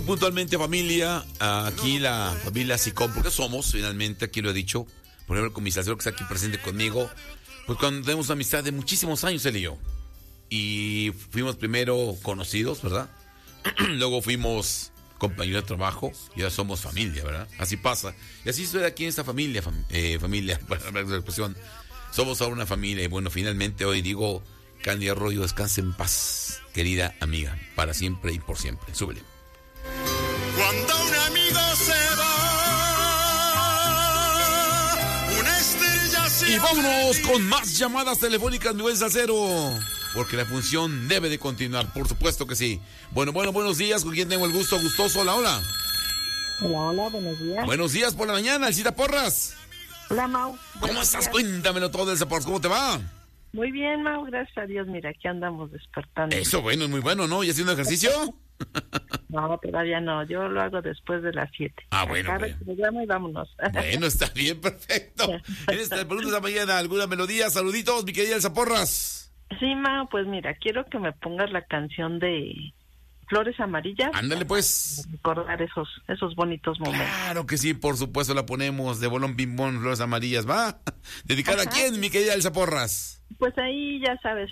Puntualmente, familia, aquí la familia Sicom, porque somos, finalmente, aquí lo he dicho, por ejemplo, con mi salsero que está aquí presente conmigo, pues cuando tenemos una amistad de muchísimos años, él y yo. Y fuimos primero conocidos, ¿verdad? Luego fuimos compañeros de trabajo y ahora somos familia, ¿verdad? Así pasa. Y así estoy aquí en esta familia, familia, para hablar de la expresión. Somos ahora una familia y bueno, finalmente hoy digo, Candy Arroyo, descanse en paz, querida amiga, para siempre y por siempre. Súbele. Cuando un amigo se va, una estrella se... Y vámonos con más llamadas telefónicas, mi buen salsero, porque la función debe de continuar, por supuesto que sí. Bueno, buenos días, ¿con quién tengo el gusto? Gustoso, hola. Hola, buenos días. Buenos días por la mañana, Elcita Porras. Hola, Mau. ¿Cómo estás? Cuéntamelo todo, Elcita Porras, ¿cómo te va? Muy bien, Mau, gracias a Dios, mira, aquí andamos despertando. Eso, bueno, es muy bueno, ¿no? ¿Y haciendo ejercicio? No, todavía no, yo lo hago después de las 7. Ah, bueno. Acaba el programa y vámonos. Bueno, está bien, perfecto. En esta pregunta de la mañana, ¿alguna melodía? Saluditos, mi querida Elsa Porras. Sí, Mau, pues mira, quiero que me pongas la canción de Flores Amarillas. Ándale, pues. Para recordar esos bonitos momentos. Claro que sí, por supuesto, la ponemos de bolón ping-pong, Flores Amarillas, ¿va? ¿Dedicada a quién, mi querida Elsa Porras? Pues ahí, ya sabes,